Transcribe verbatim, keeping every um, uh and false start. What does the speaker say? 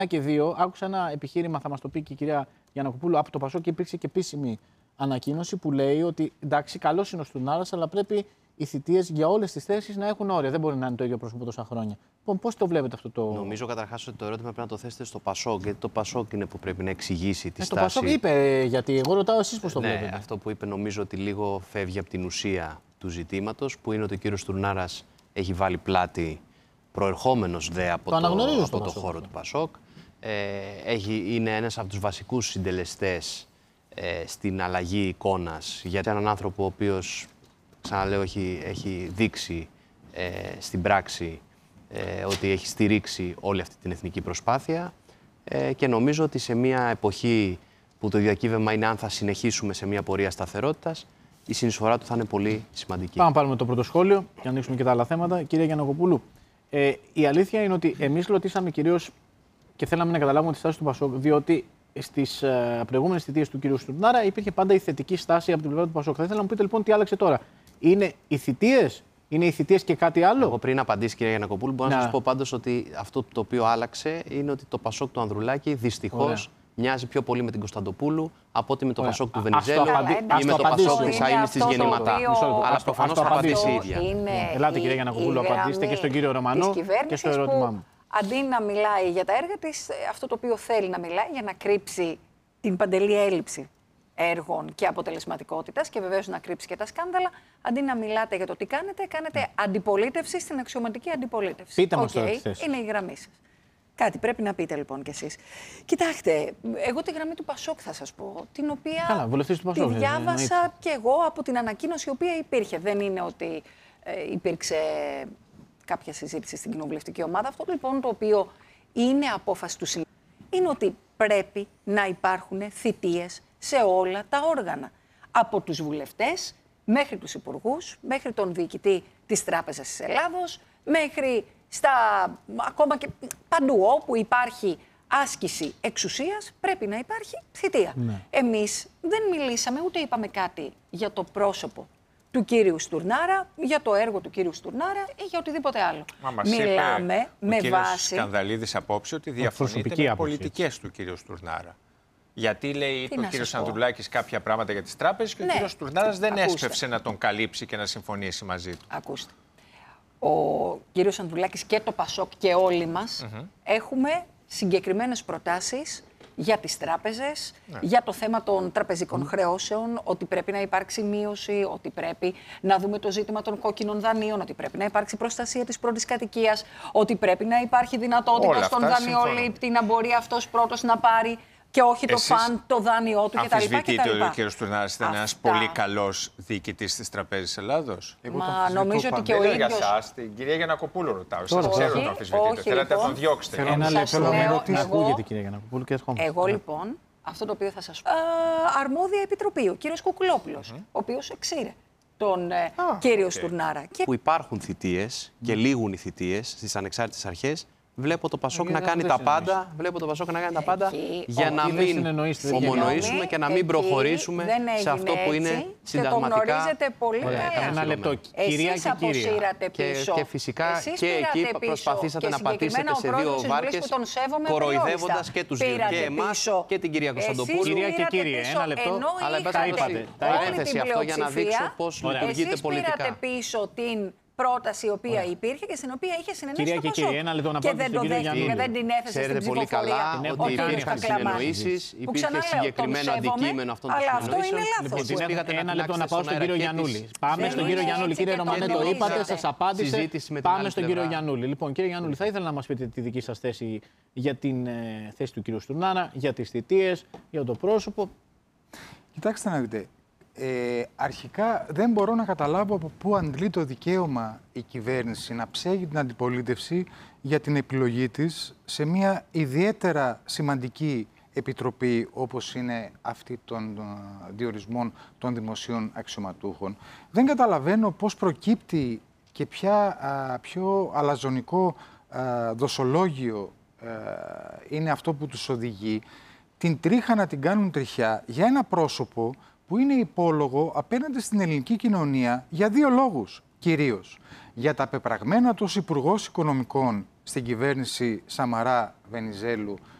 Και δύο, άκουσα ένα επιχείρημα, θα μας το πει και η κυρία Γιαννακοπούλου, από το Πασόκ, και υπήρξε και επίσημη ανακοίνωση που λέει ότι εντάξει, καλός είναι ο Στουρνάρας, αλλά πρέπει οι θητείες για όλες τις θέσεις να έχουν όρια. Δεν μπορεί να είναι το ίδιο πρόσωπο τόσα χρόνια. Λοιπόν, πώς το βλέπετε αυτό το. Νομίζω καταρχάς ότι το ερώτημα πρέπει να το θέσετε στο Πασόκ, γιατί το Πασόκ είναι που πρέπει να εξηγήσει τη ε, στάση. Το Πασόκ είπε, γιατί εγώ ρωτάω εσείς πώς το ναι, βλέπετε. Αυτό που είπε νομίζω ότι λίγο φεύγει από την ουσία του ζητήματος, που είναι ότι ο κύριος Στουρνάρας έχει βάλει πλάτη προερχόμενος δε από το, το, από το Πασόκ, χώρο αυτό. του Πασόκ. Ε, έχει, είναι ένας από τους βασικούς συντελεστές ε, στην αλλαγή εικόνας για έναν άνθρωπο ο οποίος, ξαναλέω, έχει, έχει δείξει ε, στην πράξη ε, ότι έχει στηρίξει όλη αυτή την εθνική προσπάθεια ε, και νομίζω ότι σε μια εποχή που το διακύβευμα είναι αν θα συνεχίσουμε σε μια πορεία σταθερότητας, η συνεισφορά του θα είναι πολύ σημαντική. Πάμε να πάρουμε το πρώτο σχόλιο και ανοίξουμε και τα άλλα θέματα. Κυρία Γιαννακοπούλου, ε, η αλήθεια είναι ότι εμείς ρωτήσαμε κυρίως και θέλαμε να καταλάβουμε τη στάση του Πασόκ, διότι στις uh, προηγούμενες θητείες του κ. Στουρνάρα υπήρχε πάντα η θετική στάση από την πλευρά του Πασόκ. Θα ήθελα να μου πείτε λοιπόν τι άλλαξε τώρα. Είναι οι θητείες, είναι οι θητείες και κάτι άλλο. Εγώ πριν απαντήσει, κυρία Γιαννακοπούλου, μπορώ να, να σας πω πάντως ότι αυτό το οποίο άλλαξε είναι ότι το Πασόκ του Ανδρουλάκη δυστυχώς μοιάζει πιο πολύ με την Κωνσταντοπούλου από ότι με το Ωραία. Πασόκ του Βενιζέλου ή με το Πασόκ της Αΐνης της Γεννηματά. Αλλά προφανώς θα απαντήσει η ίδια. Ελάτε, κυρία Γιαννακοπούλου, απαντήστε και στον κύριο Ρωμανό και στο ερώτημά μου. Αντί να μιλάει για τα έργα της, αυτό το οποίο θέλει να μιλάει για να κρύψει την παντελή έλλειψη έργων και αποτελεσματικότητας και βεβαίως να κρύψει και τα σκάνδαλα, αντί να μιλάτε για το τι κάνετε, κάνετε αντιπολίτευση στην αξιωματική αντιπολίτευση. Πείτε μας τώρα okay, τη θέση. Είναι η γραμμή σας. Κάτι πρέπει να πείτε λοιπόν κι εσείς. Κοιτάξτε, εγώ τη γραμμή του Πασόκ θα σας πω, την οποία Καλά, βουλευτής του Πασόκ, τη διάβασα κι εγώ από την ανακοίνωση η οποία υπήρχε. Δεν είναι ότι ε, υπήρξε κάποια συζήτηση στην κοινοβουλευτική ομάδα. Αυτό λοιπόν το οποίο είναι απόφαση του Συνέδριου είναι ότι πρέπει να υπάρχουν θητείες σε όλα τα όργανα. Από τους βουλευτές μέχρι τους υπουργούς, μέχρι τον διοικητή της Τράπεζας της Ελλάδος, μέχρι στα, ακόμα και παντού όπου υπάρχει άσκηση εξουσίας, πρέπει να υπάρχει θητεία. Ναι. Εμείς δεν μιλήσαμε ούτε είπαμε κάτι για το πρόσωπο του κύριου Στουρνάρα, για το έργο του κύριου Στουρνάρα ή για οτιδήποτε άλλο. Μα μας Μιλάμε είπε με ο βάση. Σκανδαλίδης απόψε ότι διαφωνείτε με πολιτικές του κύριου Στουρνάρα. Γιατί λέει ο κύριος Ανδρουλάκης κάποια πράγματα για τις τράπεζες και ναι. ο κύριος Στουρνάρας δεν Ακούστε. έσπευσε να τον καλύψει και να συμφωνήσει μαζί του. Ακούστε. Ο κύριος Ανδρουλάκης και το Πασόκ και όλοι μας mm-hmm. έχουμε συγκεκριμένες προτάσεις για τις τράπεζες, ναι. για το θέμα των τραπεζικών mm. χρεώσεων, ότι πρέπει να υπάρξει μείωση, ότι πρέπει να δούμε το ζήτημα των κόκκινων δανείων, ότι πρέπει να υπάρξει προστασία της πρώτης κατοικίας, ότι πρέπει να υπάρχει δυνατότητα Όλα στον δανειολήπτη να μπορεί αυτός πρώτος να πάρει και όχι το φαν, το δάνειό του κτλ. Αμφισβητείτε ότι ο κ. Στουρνάρας ήταν ένας πολύ καλός διοικητής της Τραπέζης Ελλάδος. Μα νομίζω ότι και ο ίδιος. Για εσάς, την κυρία Γιαννακοπούλου ρωτάω. Σας ξέρω να αμφισβητείτε. Θέλετε να τον διώξετε. Θέλω ένα λεπτό να ρωτήσω. Ακούγεται, κυρία Γιαννακοπούλου, και ερχόμαστε. Εγώ λοιπόν, αυτό το οποίο θα σας πω. Αρμόδια επιτροπή, ο κύριος Κουκουλόπουλος, ο οποίος εξήρε τον κύριο Στουρνάρα. Που υπάρχουν θητείες και λήγουν οι θητείες στις ανεξάρτητες αρχές. Βλέπω το Πασόκ να κάνει τα πάντα, βλέπω το Πασόκ να κάνει τα πάντα για να μην ομονοήσουμε και να μην προχωρήσουμε σε αυτό που είναι συνταγματικά. Ένα λεπτό, κυρία και κύριοι. Και φυσικά και εκεί προσπαθήσατε να πατήσετε σε δύο βάρκες, κοροϊδεύοντας και τους δύο, και εμάς και την κυρία Κωνσταντοπούλου. Κυρία και κύριοι, ένα λεπτό, αλλά τα είπατε. Το έθεσε αυτό για να δείξω πώς λειτουργείτε πολιτικά. Εσείς πήρατε πίσω την πρόταση η οποία Ωραία. υπήρχε και στην οποία είχε συνενέσει το Πασόκ. Ένα λεπτό να και δεν το δέχτηκε, δεν την έθεσε Ξέρετε στην πολύ ψηφοφορία. καλά ότι υπήρχαν συνεννοήσεις, υπήρχε συγκεκριμένο αντικείμενο αυτών των συνεννοήσεων. Αλλά αυτό είναι λάθος. Ένα λεπτό να πάω στον κύριο Γιαννούλη. Πάμε στον κύριο Γιαννούλη. Κύριε Ρωμανέ, το είπατε, σας απάντησε. Πάμε στον κύριο Γιαννούλη. Λοιπόν, κύριε Γιαννούλη, θα ήθελα να μας πείτε τη δική σας θέση για την θέση του κύριου Στουρνάρα, για τις θητείες, για το πρόσωπο. Κοιτάξτε να δείτε. Ε, αρχικά δεν μπορώ να καταλάβω από πού αντλεί το δικαίωμα η κυβέρνηση να ψέγει την αντιπολίτευση για την επιλογή της σε μια ιδιαίτερα σημαντική επιτροπή όπως είναι αυτή των διορισμών των δημοσίων αξιωματούχων. Δεν καταλαβαίνω πώς προκύπτει και ποια α, πιο αλαζονικό α, δοσολόγιο α, είναι αυτό που τους οδηγεί την τρίχα να την κάνουν τριχιά για ένα πρόσωπο που είναι υπόλογο απέναντι στην ελληνική κοινωνία για δύο λόγους κυρίως. Για τα πεπραγμένα του ως Υπουργός Οικονομικών στην κυβέρνηση Σαμαρά-Βενιζέλου